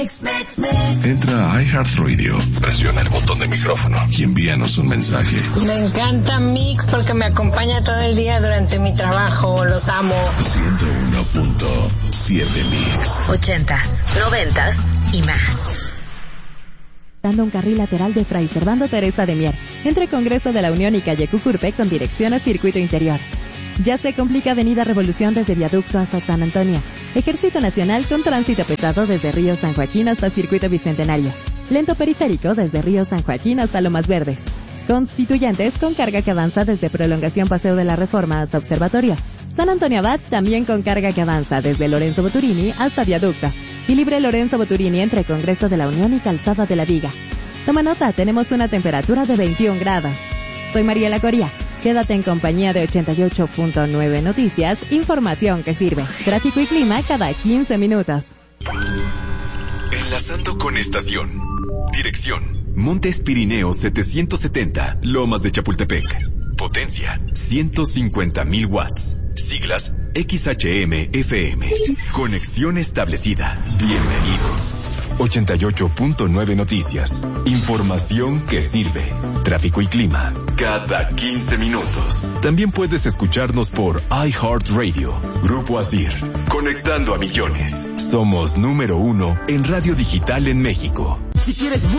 Entra a iHeartRadio, presiona el botón de micrófono y envíanos un mensaje. Me encanta Mix porque me acompaña todo el día durante mi trabajo, los amo. 101.7 Mix. 80s, 90s y más. Dando un carril lateral de Fray Servando Teresa de Mier, entre Congreso de la Unión y calle Cucurpe con dirección a Circuito Interior. Ya se complica Avenida Revolución desde Viaducto hasta San Antonio. Ejército Nacional con tránsito pesado desde Río San Joaquín hasta Circuito Bicentenario. Lento periférico desde Río San Joaquín hasta Lomas Verdes. Constituyentes con carga que avanza desde Prolongación Paseo de la Reforma hasta Observatorio. San Antonio Abad también con carga que avanza desde Lorenzo Boturini hasta Viaducto. Y libre Lorenzo Boturini entre Congreso de la Unión y Calzada de la Viga. Toma nota, tenemos una temperatura de 21 grados. Soy Mariela Coria. Quédate en compañía de 88.9 Noticias, información que sirve. Tráfico y clima cada 15 minutos. Enlazando con estación. Dirección: Montes Pirineos 770, Lomas de Chapultepec. Potencia: 150,000 watts. Siglas: XHM-FM. Conexión establecida. Bienvenido. 88.9 Noticias. Información que sirve. Tráfico y clima cada 15 minutos. También puedes escucharnos por iHeartRadio. Grupo Asir. Conectando a millones. Somos número 1 en radio digital en México. Si quieres